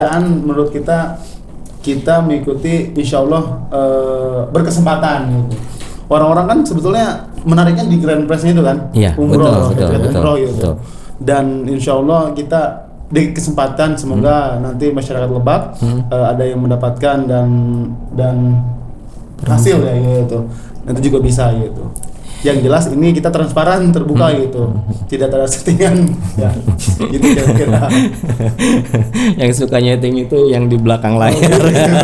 Dan menurut kita mengikuti insya Allah berkesempatan gitu. Orang-orang kan sebetulnya menariknya di Grand Prix-nya itu kan, Iya, umroh betul. gitu. Dan insya Allah kita di kesempatan semoga nanti masyarakat Lebak ada yang mendapatkan dan hasil ya gitu. Nanti juga bisa gitu. Yang jelas ini kita transparan, terbuka gitu, tidak ada settingan ya, gitu kira-kira. Yang suka nyeting itu yang di belakang layar.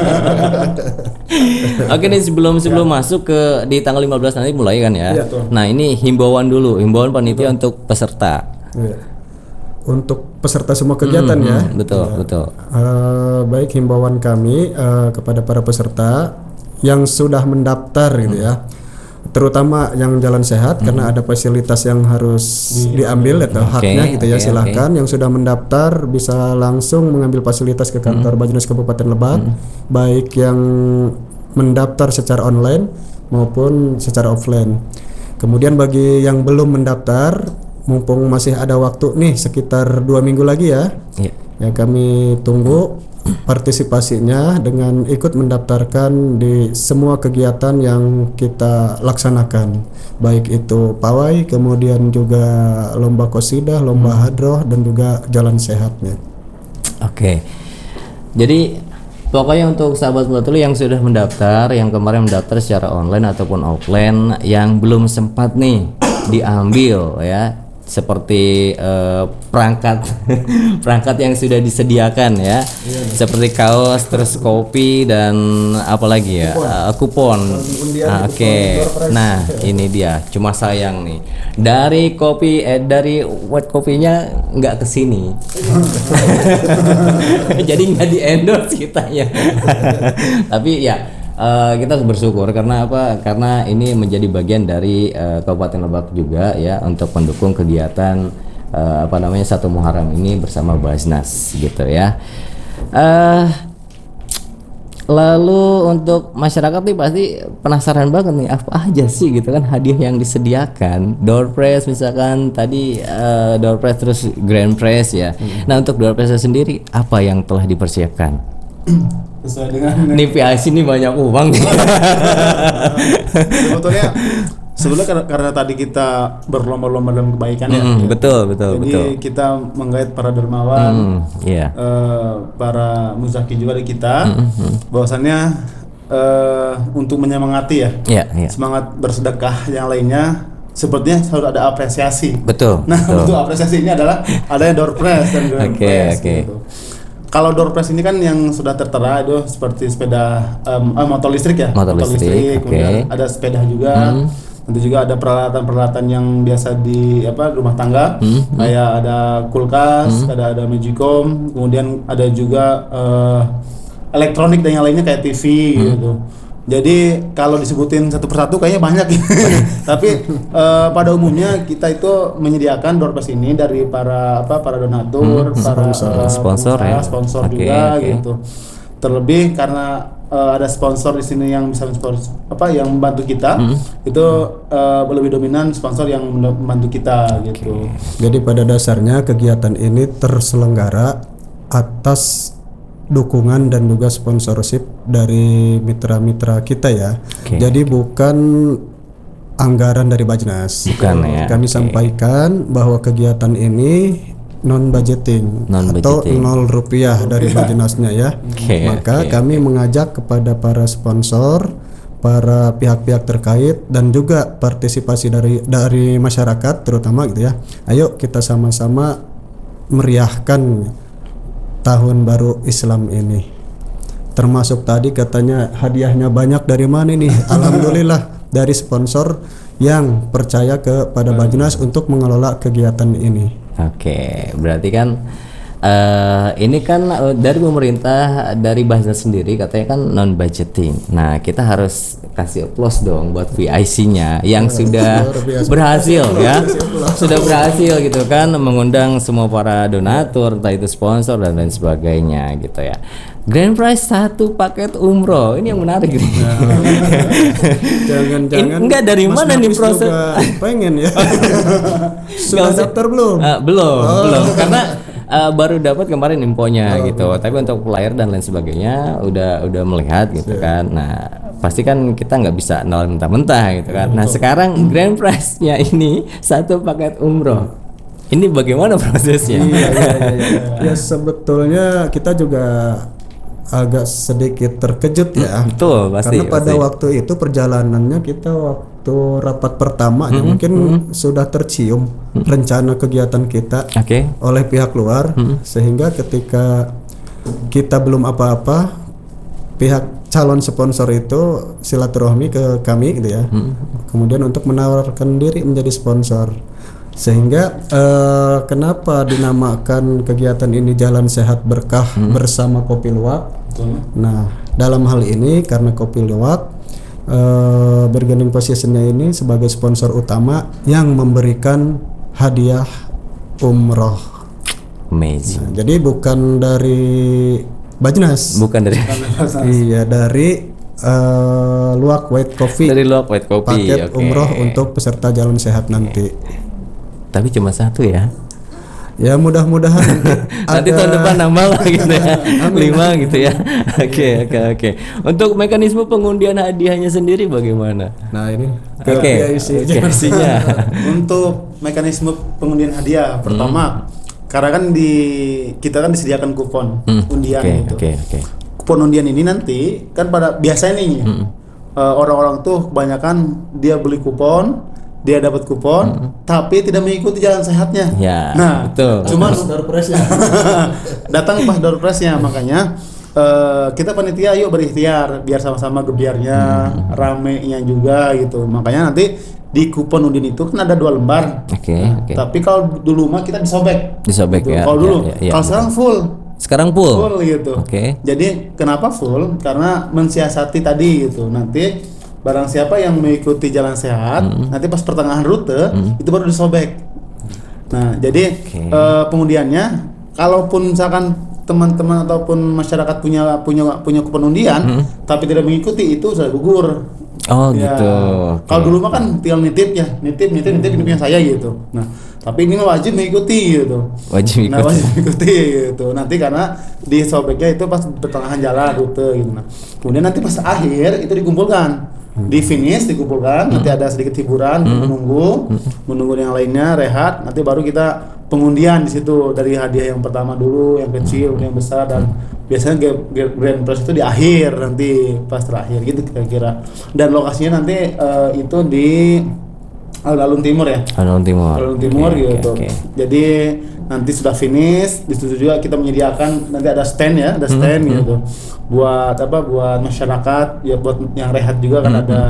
Oke nih sebelum masuk ke di tanggal 15 nanti mulai kan ya. Nah ini himbauan panitia untuk peserta. Untuk peserta semua kegiatan ya. Betul. Baik, himbauan kami kepada para peserta yang sudah mendaftar gitu ya. Terutama yang jalan sehat karena ada fasilitas yang harus diambil atau haknya gitu ya. Silahkan yang sudah mendaftar bisa langsung mengambil fasilitas ke kantor Bajnas Kabupaten Lebak, baik yang mendaftar secara online maupun secara offline. Kemudian bagi yang belum mendaftar, mumpung masih ada waktu nih sekitar 2 minggu lagi ya, ya kami tunggu partisipasinya dengan ikut mendaftarkan di semua kegiatan yang kita laksanakan, baik itu pawai, kemudian juga lomba qosidah, lomba hadroh, dan juga jalan sehatnya. Oke. Jadi pokoknya untuk sahabat Mulatuli yang sudah mendaftar, yang kemarin mendaftar secara online ataupun offline, yang belum sempat nih diambil ya, seperti perangkat yang sudah disediakan ya, seperti kaos, terus kopi, dan apalagi ya, kupon. Oke. Nah ini dia, cuma sayang nih dari white kopinya nggak kesini. Jadi nggak di endorse kita ya. Tapi ya kita harus bersyukur karena apa? Karena ini menjadi bagian dari Kabupaten Lebak juga ya, untuk mendukung kegiatan 1 Muharram ini bersama Bajnas gitu ya. Lalu untuk masyarakat nih pasti penasaran banget nih, apa aja sih gitu kan hadiah yang disediakan. Door prize misalkan tadi, door prize terus grand prize ya. Nah untuk door prize sendiri apa yang telah dipersiapkan? Sesuai dengan nih PIC ini banyak uang. Sebetulnya karena tadi kita berlomba-lomba dalam kebaikan ya. Betul. Jadi kita menggait para dermawan, para muzaki juga dari kita, bahwasannya untuk menyemangati ya, semangat bersedekah yang lainnya. Sepertinya harus ada apresiasi. Betul. Nah untuk apresiasi ini adalah adanya door prize dan grand prize gitu. Kalau door prize ini kan yang sudah tertera itu seperti sepeda motor listrik ya, motor listrik. Kemudian ada sepeda juga, nanti juga ada peralatan-peralatan yang biasa di rumah tangga, kayak ada kulkas, ada magicom, kemudian ada juga elektronik dan yang lainnya kayak TV gitu. Jadi kalau disebutin satu persatu kayaknya banyak tapi pada umumnya kita itu menyediakan door prize ini dari para donatur, para sponsor juga gitu. Terlebih karena ada sponsor di sini yang bisa yang membantu kita, itu lebih dominan sponsor yang membantu kita gitu. Jadi pada dasarnya kegiatan ini terselenggara atas dukungan dan juga sponsorship dari mitra-mitra kita ya. Jadi bukan anggaran dari Bajnas. Bukan ya. Kami sampaikan bahwa kegiatan ini non budgeting atau 0 rupiah dari Bajnasnya ya. Maka kami mengajak kepada para sponsor, para pihak-pihak terkait, dan juga partisipasi dari masyarakat terutama gitu ya. Ayo kita sama-sama meriahkan tahun baru Islam ini. Termasuk tadi katanya hadiahnya banyak, dari mana nih? Alhamdulillah dari sponsor yang percaya kepada Bajnas untuk mengelola kegiatan ini. Oke, berarti kan ini kan dari pemerintah, dari Bajnas sendiri katanya kan non budgeting. Nah kita harus kasih applause dong buat VIC-nya yang sudah berhasil ya, sudah berhasil gitu kan mengundang semua para donatur, entah itu sponsor dan lain sebagainya gitu ya. Grand prize 1 paket umroh, ini yang menarik nih. Jangan-jangan enggak dari Mas mana nih Nafis proses? Pengen ya. Sudah daftar belum? Belum. Karena baru dapat kemarin infonya gitu. Tapi untuk flyer dan lain sebagainya udah melihat gitu kan. Nah, pasti kan kita nggak bisa nol mentah-mentah gitu kan. Nah, sekarang grand prize-nya ini satu paket umroh. Ini bagaimana prosesnya? Iya. Ya sebetulnya kita juga agak sedikit terkejut ya. Betul, pasti. Karena pada waktu itu perjalanannya kita waktu rapat pertama mungkin sudah tercium rencana kegiatan kita oleh pihak luar, sehingga ketika kita belum apa-apa, pihak calon sponsor itu silaturahmi ke kami gitu ya. Kemudian untuk menawarkan diri menjadi sponsor. Sehingga kenapa dinamakan kegiatan ini Jalan Sehat Berkah bersama Kopi Luwak. Nah, dalam hal ini karena Kopi Luwak bargaining positionnya ini sebagai sponsor utama yang memberikan hadiah umroh. Amazing. Nah, jadi bukan dari Bajnas. Bukan dari Iya, dari Luwak White Coffee. Dari Luwak White Coffee. Paket umroh untuk peserta Jalan Sehat nanti. Tapi cuma satu ya. Ya mudah-mudahan nanti tahun depan nambah lah gitu ya. 5 gitu ya. Oke. Untuk mekanisme pengundian hadiahnya sendiri bagaimana? Nah, ini isinya. Untuk mekanisme pengundian hadiah pertama, karena kan kita kan disediakan kupon undian gitu. Kupon undian ini nanti kan pada biasanya nih orang-orang tuh kebanyakan dia beli kupon, dia dapat kupon, tapi tidak mengikuti jalan sehatnya. Ya, nah, betul. Cuma datang pas door prize-nya, makanya kita panitia yuk berikhtiar biar sama-sama gebiarnya, ramenya juga gitu. Makanya nanti di kupon undian itu kan ada 2 lembar. Tapi kalau dulu mah kita disobek gitu. Ya. Kalau dulu, kalau sekarang full. Sekarang full gitu. Jadi kenapa full? Karena mensiasati tadi gitu. Nanti barang siapa yang mengikuti jalan sehat, nanti pas pertengahan rute itu baru disobek. Nah, jadi pengundiannya, kalaupun misalkan teman-teman ataupun masyarakat punya kupon undian, tapi tidak mengikuti, itu sudah gugur. Oh ya, gitu. Kalau dulu mah kan tinggal nitip ini punya saya gitu. Nah, tapi ini mah wajib mengikuti gitu. Wajib mengikuti gitu. Nanti karena disobeknya itu pas pertengahan jalan rute gitu. Nah, kemudian nanti pas akhir itu dikumpulkan. Di finish dikumpulkan, nanti ada sedikit hiburan, menunggu yang lainnya rehat, nanti baru kita pengundian di situ dari hadiah yang pertama dulu, yang kecil, yang besar, dan biasanya grand prize itu di akhir nanti pas terakhir gitu kira-kira. Dan lokasinya nanti itu di Alun-Alun Timur ya. Alun-Alun Timur gitu. Jadi nanti sudah finish, di situ juga kita menyediakan nanti ada stand gitu. Buat masyarakat ya, buat yang rehat juga kan ada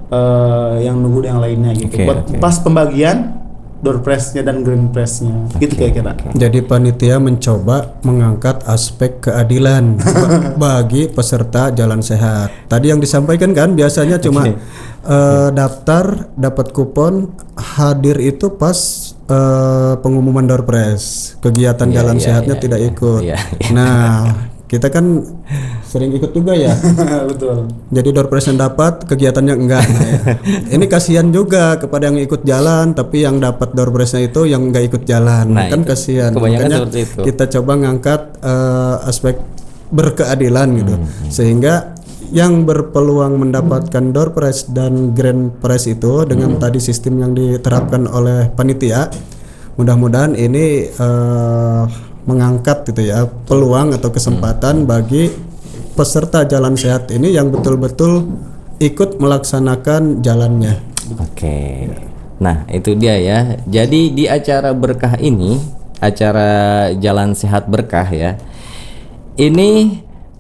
yang nunggu yang lainnya gitu. Pas pembagian door prize-nya dan grand prize-nya gitu kira-kira. Jadi panitia mencoba mengangkat aspek keadilan bagi peserta Jalan Sehat. Tadi yang disampaikan kan biasanya cuma daftar, dapat kupon, hadir itu pas pengumuman door prize. Kegiatan Jalan Sehatnya tidak ikut. Nah, kita kan sering ikut juga ya. Betul. Jadi door prize yang dapat, kegiatannya enggak. Nah, ya. Ini kasihan juga kepada yang ikut jalan, tapi yang dapat door prize-nya itu yang enggak ikut jalan. Nah, kan kasihan. Makanya kita coba ngangkat aspek berkeadilan gitu. Sehingga yang berpeluang mendapatkan door prize dan grand prize itu dengan tadi sistem yang diterapkan oleh panitia, mudah-mudahan ini mengangkat gitu ya peluang atau kesempatan bagi peserta Jalan Sehat ini yang betul-betul ikut melaksanakan jalannya. Nah, itu dia ya. Jadi di acara berkah ini, acara Jalan Sehat Berkah ya, ini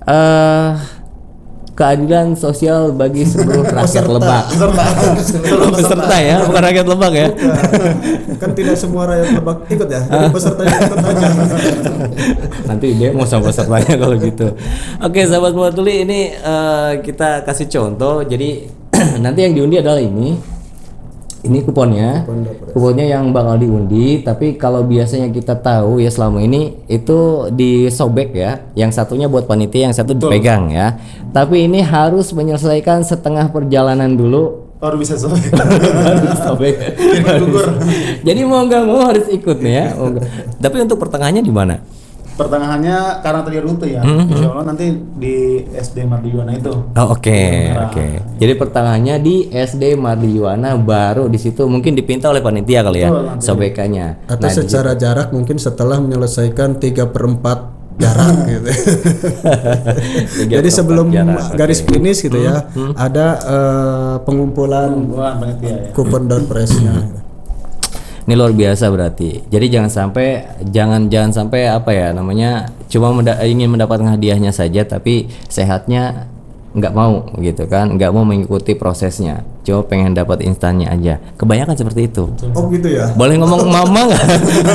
keadilan sosial bagi seluruh rakyat Lebak. Peserta ya, bukan rakyat Lebak ya. Kan tidak semua rakyat Lebak ikut ya. Jadi pesertanya ikut aja. Nanti dia mau sama pesertanya kalau gitu. Oke, sahabat Muatuli, ini kita kasih contoh. Jadi nanti yang diundi adalah ini kuponnya yang bakal diundi. Tapi kalau biasanya kita tahu ya selama ini itu disobek ya, yang satunya buat panitia, yang satu dipegang ya. Tapi ini harus menyelesaikan setengah perjalanan dulu Baru bisa sobek. Sobek. Gugur. Jadi mau nggak mau harus ikut nih ya. Tapi untuk pertengahannya di mana? Pertengahannya karena tadi rute ya. Insya Allah nanti di SD Mardiwana itu. Oh, oke. Jadi pertengahannya di SD Mardiwana, baru di situ mungkin dipinta oleh panitia kali ya sobekannya. Atau secara jarak mungkin setelah menyelesaikan 3/4 jarak gitu. Jadi sebelum jarak, garis finish gitu ya, ada pengumpulan panitia ya. kupon door prize-nya. Ini luar biasa berarti. Jadi jangan sampai apa ya namanya, cuma ingin mendapatkan hadiahnya saja tapi sehatnya nggak mau gitu kan, nggak mau mengikuti prosesnya, cuma pengen dapat instannya aja. Kebanyakan seperti itu. Oh gitu ya. Boleh ngomong mama nggak?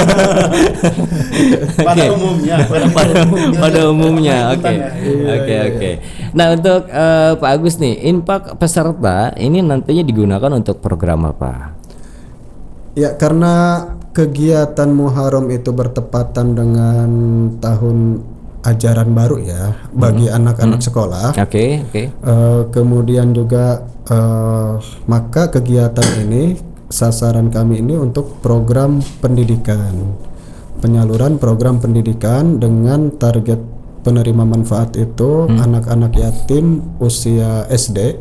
Pada umumnya. Oke. Nah untuk Pak Agus nih, infak peserta ini nantinya digunakan untuk program apa? Ya, karena kegiatan Muharram itu bertepatan dengan tahun ajaran baru ya bagi anak-anak sekolah. Oke. Kemudian juga maka kegiatan ini, sasaran kami ini untuk program pendidikan, penyaluran program pendidikan dengan target penerima manfaat itu anak-anak yatim usia SD.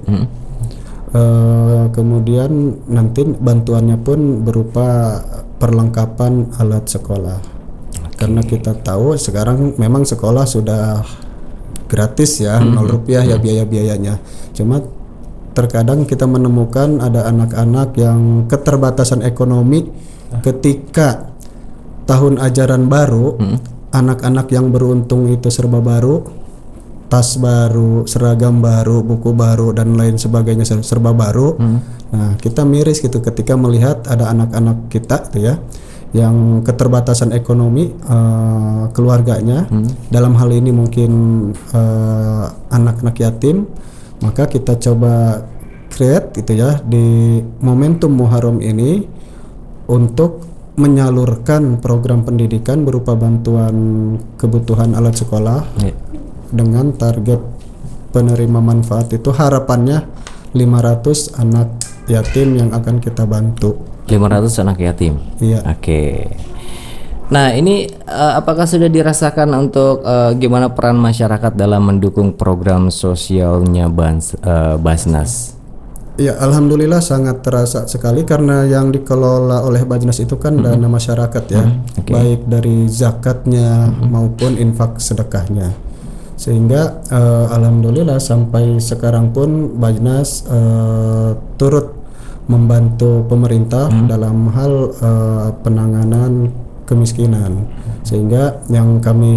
Kemudian nanti bantuannya pun berupa perlengkapan alat sekolah. Karena kita tahu sekarang memang sekolah sudah gratis ya, 0 rupiah ya biaya-biayanya. Cuma terkadang kita menemukan ada anak-anak yang keterbatasan ekonomi ketika tahun ajaran baru, anak-anak yang beruntung itu serba baru, tas baru, seragam baru, buku baru dan lain sebagainya serba baru. Nah, kita miris gitu ketika melihat ada anak-anak kita tuh ya yang keterbatasan ekonomi keluarganya, dalam hal ini mungkin anak-anak yatim, maka kita coba create gitu ya di momentum Muharram ini untuk menyalurkan program pendidikan berupa bantuan kebutuhan alat sekolah dengan target penerima manfaat itu harapannya 500 anak yatim yang akan kita bantu. 500 anak yatim. Iya. Oke. Nah, ini apakah sudah dirasakan untuk gimana peran masyarakat dalam mendukung program sosialnya Basnas? Ya, alhamdulillah sangat terasa sekali karena yang dikelola oleh Basnas itu kan dana masyarakat ya, baik dari zakatnya maupun infak sedekahnya. Sehingga alhamdulillah sampai sekarang pun Basnas turut membantu pemerintah dalam hal penanganan kemiskinan. Sehingga yang kami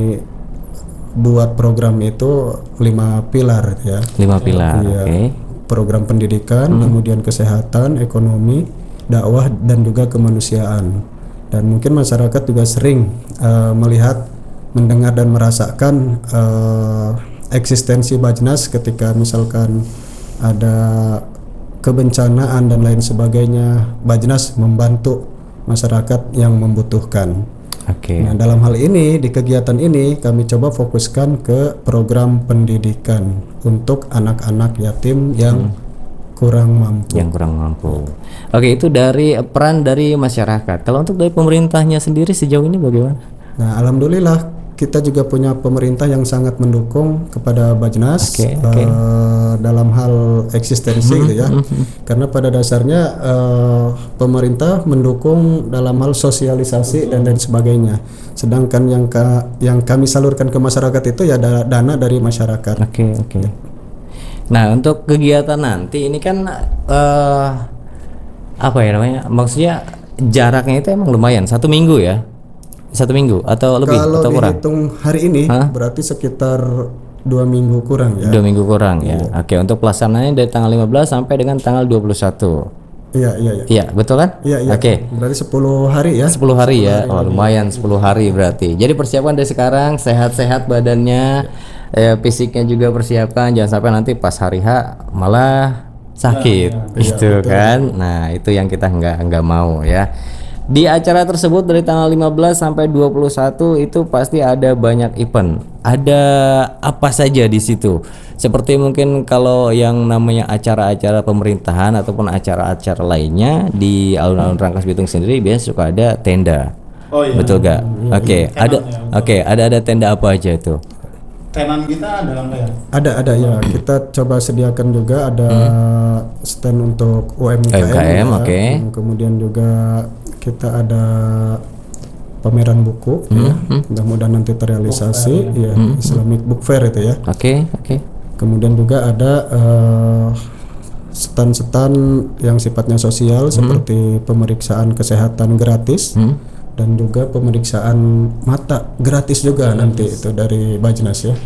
buat program itu 5 pilar ya. 5 pilar. Ya, program pendidikan, kemudian kesehatan, ekonomi, dakwah dan juga kemanusiaan. Dan mungkin masyarakat juga sering melihat, mendengar dan merasakan eksistensi Basnas ketika misalkan ada kebencanaan dan lain sebagainya, Basnas membantu masyarakat yang membutuhkan. Nah, dalam hal ini di kegiatan ini kami coba fokuskan ke program pendidikan untuk anak-anak yatim yang kurang mampu. Oke, itu dari peran dari masyarakat. Kalau untuk dari pemerintahnya sendiri sejauh ini bagaimana? Nah, alhamdulillah kita juga punya pemerintah yang sangat mendukung kepada Basnas dalam hal eksistensi gitu ya. Karena pada dasarnya pemerintah mendukung dalam hal sosialisasi dan lain sebagainya. Sedangkan yang kami salurkan ke masyarakat itu ya dana dari masyarakat. Nah, untuk kegiatan nanti ini kan apa ya namanya? Maksudnya jaraknya itu emang lumayan, 1 minggu ya? 1 minggu atau lebih atau kurang? Kalau dihitung hari ini berarti sekitar 2 minggu kurang ya. 2 minggu kurang ya. Oke, untuk pelaksanaannya dari tanggal 15 sampai dengan tanggal 21. Iya, betul kan? Iya. Oke. Berarti 10 hari ya. 10 hari ya. Oh, lumayan 10 hari berarti. Jadi persiapan dari sekarang, sehat-sehat badannya, fisiknya juga persiapkan, jangan sampai nanti pas hari H malah sakit gitu kan. Nah, itu yang kita nggak mau ya. Di acara tersebut dari tanggal 15 sampai 21 itu pasti ada banyak event. Ada apa saja di situ? seperti mungkin kalau yang namanya acara-acara pemerintahan ataupun acara-acara lainnya di alun-alun Rangkas Bitung sendiri biasanya suka ada tenda. Oh iya. Betul gak? Oke, ada tenda apa aja itu? Tenan kita ada nggak ya? Ada ya. Kita coba sediakan juga ada stand untuk UMKM. UMKM, ya. oke. Kemudian juga kita ada pameran buku ya. Mudah-mudahan nanti terrealisasi ya, Islamic Book Fair itu ya. Oke. Kemudian juga ada stand-stand yang sifatnya sosial seperti pemeriksaan kesehatan gratis. Dan juga pemeriksaan mata gratis juga nanti itu dari Bajnas ya.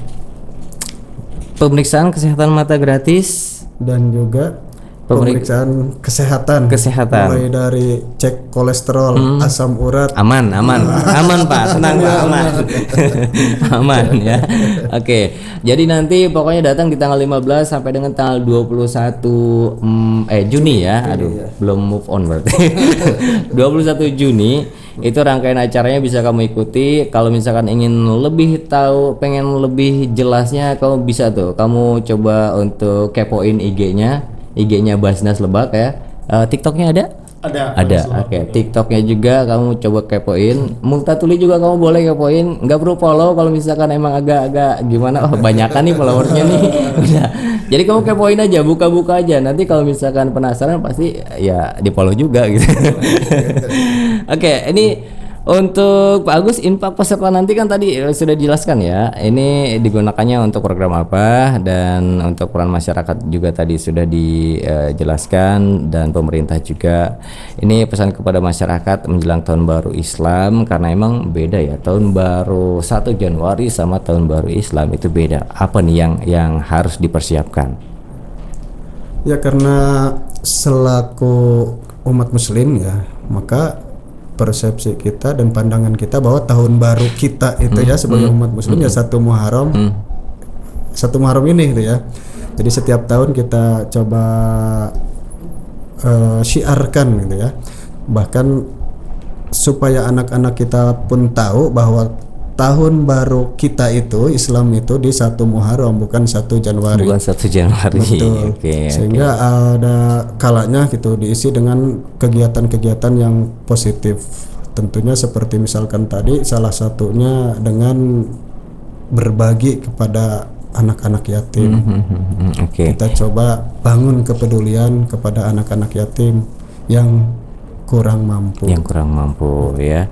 Pemeriksaan kesehatan mata gratis Dan juga pemeriksaan kesehatan. Mulai dari cek kolesterol, asam urat. Aman Pak, tenang Pak, aman. Aman ya. Oke. Jadi nanti pokoknya datang di tanggal 15 sampai dengan tanggal 21 Juni ya. Belum move on berarti. 21 Juni itu rangkaian acaranya bisa kamu ikuti. Kalau misalkan ingin lebih tahu, pengen lebih jelasnya, kamu bisa tuh. Kamu coba untuk kepoin IG-nya Basnas Lebak ya. TikToknya ada? Ada. Oke. TikToknya juga kamu coba kepoin. Multatuli juga kamu boleh kepoin. Nggak perlu follow kalau misalkan emang agak gimana. Oh banyakan nih followersnya nih. Udah. Jadi kamu kepoin aja, buka-buka aja. Nanti kalau misalkan penasaran pasti ya di follow juga gitu. Oke, ini untuk Pak Agus, infak peserta nanti kan tadi sudah dijelaskan ya. Ini digunakannya untuk program apa, dan untuk peran masyarakat juga tadi sudah dijelaskan, dan pemerintah juga. Ini pesan kepada masyarakat menjelang tahun baru Islam, karena emang beda ya, tahun baru 1 Januari sama tahun baru Islam itu beda. Apa nih yang harus dipersiapkan? Ya karena selaku umat muslim ya, maka persepsi kita dan pandangan kita bahwa tahun baru kita itu ya sebagai umat muslim ya 1 Muharram. 1 Muharram ini gitu ya. Jadi setiap tahun kita coba syiarkan gitu ya. Bahkan supaya anak-anak kita pun tahu bahwa tahun baru kita itu Islam itu di 1 Muharram, bukan 1 Januari. Bukan 1 Januari. Betul. Sehingga ada kalanya gitu diisi dengan kegiatan-kegiatan yang positif. Tentunya seperti misalkan tadi salah satunya dengan berbagi kepada anak-anak yatim. Kita coba bangun kepedulian kepada anak-anak yatim yang kurang mampu. Ya.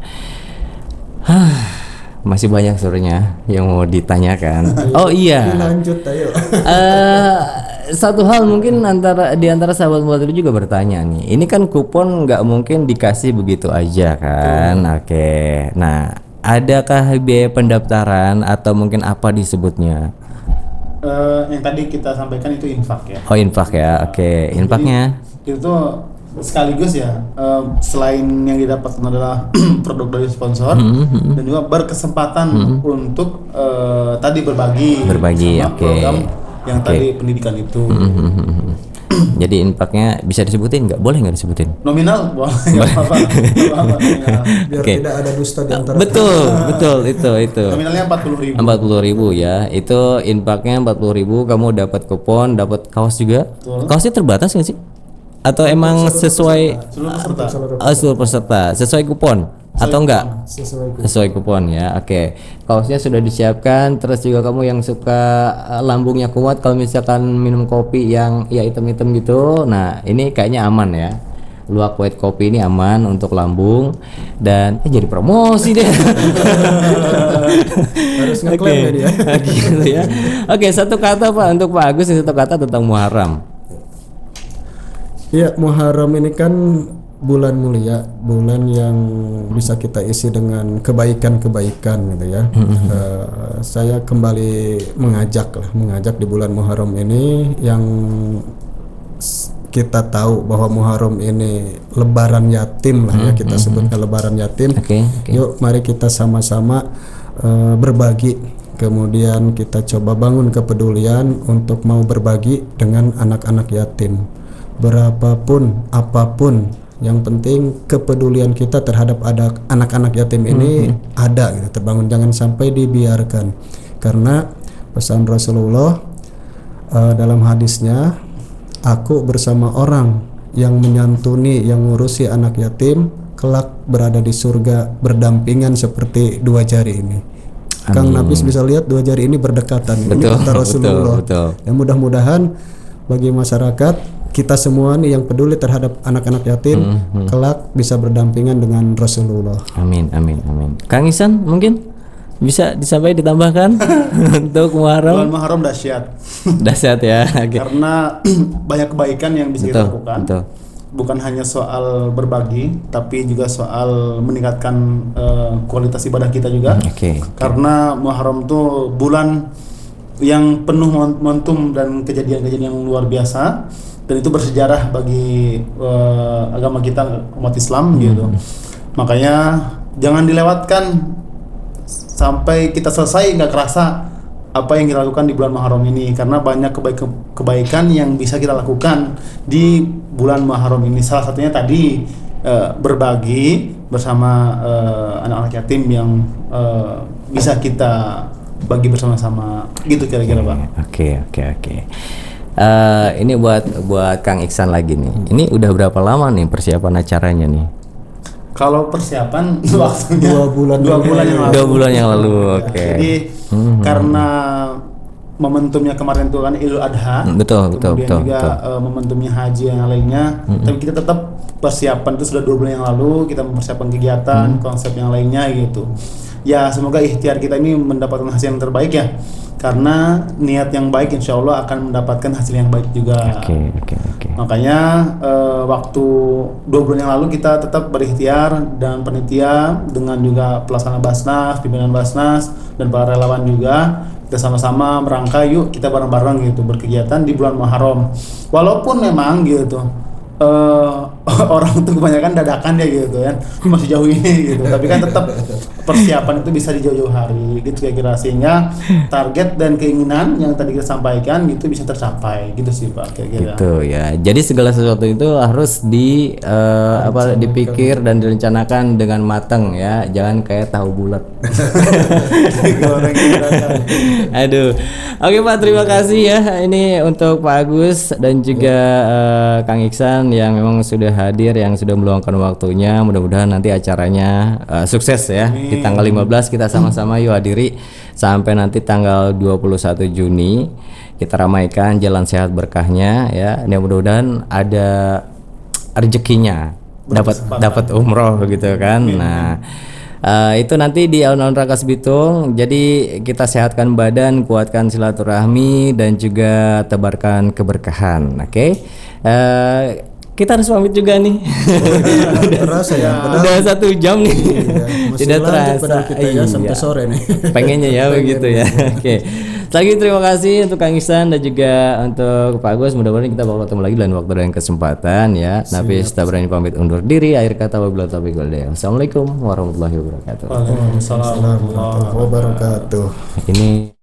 Masih banyak sebenarnya yang mau ditanyakan. Oh iya. Lanjut ayo. Satu hal mungkin di antara sahabat muda itu juga bertanya nih. Ini kan kupon nggak mungkin dikasih begitu aja kan? Oke. Nah, adakah biaya pendaftaran atau mungkin apa disebutnya? Yang tadi kita sampaikan itu infak ya. Oh infak ya. Oke. Infaknya? Jadi, itu sekaligus ya, selain yang didapatkan adalah produk dari sponsor, dan juga berkesempatan untuk tadi berbagi sama program yang tadi pendidikan itu. Jadi infaknya bisa disebutin nggak? Boleh nggak disebutin? Nominal boleh, nggak apa-apa. Biar tidak ada dusta di antara. Betul itu. Nominalnya 40.000. 40.000 ya. Itu infaknya 40.000. Kamu dapat kupon, dapat kaos juga. Betul. Kaosnya terbatas nggak sih? Atau emang sesuai seluruh peserta sesuai kupon atau enggak? Sesuai kupon ya. Oke. Kaosnya sudah disiapkan. Terus juga kamu yang suka lambungnya kuat, kalau misalkan minum kopi yang ya hitam-hitam gitu, nah ini kayaknya aman ya. Luwak white kopi ini aman untuk lambung, dan jadi promosi deh. Harus ngeklaim dia. Gitu ya. Oke, satu kata Pak untuk Pak Agus, satu kata tentang Muharram. Ya, Muharram ini kan bulan mulia, bulan yang bisa kita isi dengan kebaikan-kebaikan gitu ya. Saya kembali mengajak di bulan Muharram ini, yang kita tahu bahwa Muharram ini lebaran yatim lah ya, kita sebutkan lebaran yatim. Yuk mari kita sama-sama berbagi, kemudian kita coba bangun kepedulian untuk mau berbagi dengan anak-anak yatim. Berapapun, apapun, yang penting kepedulian kita terhadap anak-anak yatim ini ada gitu, terbangun, jangan sampai dibiarkan. Karena pesan Rasulullah, dalam hadisnya, aku bersama orang yang menyantuni, yang ngurusi anak yatim, kelak berada di surga berdampingan seperti dua jari ini. Kang Nafis bisa lihat dua jari ini berdekatan. Ini kata Rasulullah. Betul. Yang mudah-mudahan bagi masyarakat, kita semua nih yang peduli terhadap anak-anak yatim, kelak bisa berdampingan dengan Rasulullah. Amin. Kang Ihsan mungkin bisa disampaikan ditambahkan untuk Muharram. Bulan Muharram dahsyat. Dahsyat ya. Karena banyak kebaikan yang bisa kita lakukan. Betul. Bukan hanya soal berbagi, tapi juga soal meningkatkan kualitas ibadah kita juga. Karena Muharram itu bulan yang penuh momentum dan kejadian-kejadian yang luar biasa, dan itu bersejarah bagi agama kita, umat Islam gitu. Makanya jangan dilewatkan sampai kita selesai nggak kerasa apa yang kita lakukan di bulan Muharram ini, karena banyak kebaikan yang bisa kita lakukan di bulan Muharram ini. Salah satunya tadi berbagi bersama anak-anak yatim yang bisa kita bagi bersama-sama gitu kira-kira Pak. Oke. Ini buat Kang Ihsan lagi nih. Ini udah berapa lama nih persiapan acaranya nih? Kalau persiapan waktunya 2 bulan yang lalu. 2 bulan yang lalu. Oke. Jadi karena momentumnya kemarin itu kan Idul Adha. Betul. juga momentumnya haji yang lainnya. Tapi kita tetap persiapan itu sudah 2 bulan yang lalu, kita mempersiapkan kegiatan, konsep yang lainnya gitu. Ya semoga ikhtiar kita ini mendapatkan hasil yang terbaik ya. Karena niat yang baik insya Allah akan mendapatkan hasil yang baik juga. Oke. Makanya waktu 2 bulan yang lalu kita tetap berikhtiar dan panitia dengan juga pelaksana Basnas, pimpinan Basnas dan para relawan juga, kita sama-sama merangkai yuk kita bareng-bareng gitu berkegiatan di bulan Muharram. Walaupun memang gitu orang tuh kebanyakan dadakan ya gitu kan, masih jauh ini gitu, tapi kan tetap persiapan itu bisa di jauh-jauh hari gitu kira-kira, sehingga target dan keinginan yang tadi kita sampaikan gitu bisa tercapai gitu sih Pak kira-kira. Gitu ya. Jadi segala sesuatu itu harus dipikir dan direncanakan dengan matang ya, jangan kayak tahu bulat. Aduh. Oke Pak, terima kasih ya ini untuk Pak Agus dan juga Kang Ihsan yang memang sudah hadir, yang sudah meluangkan waktunya. Mudah-mudahan nanti acaranya sukses ya. Amin. Di tanggal 15 kita sama-sama yuk hadiri sampai nanti tanggal 21 Juni kita ramaikan jalan sehat berkahnya ya. Mudah-mudahan ada rezekinya, dapat umroh gitu kan. Amin. Nah, itu nanti di alun-alun Rangkas Bitung. Jadi kita sehatkan badan, kuatkan silaturahmi dan juga tebarkan keberkahan. Oke. Kita harus pamit juga nih. Terasa ya. Udah 1 jam nih. Tidak terasa. Kita ya sampai sore nih. Pengennya ya begitu ya. Oke. Lagi terima kasih untuk Kang Ihsan dan juga untuk Pak Agus. Mudah-mudahan kita bakal ketemu lagi dalam waktu dan kesempatan ya. Nafis tak berani pamit undur diri. Akhir kata wabillahi taufiq wal hidayah. Assalamualaikum warahmatullahi wabarakatuh. Waalaikumsalam warahmatullahi wabarakatuh. Ini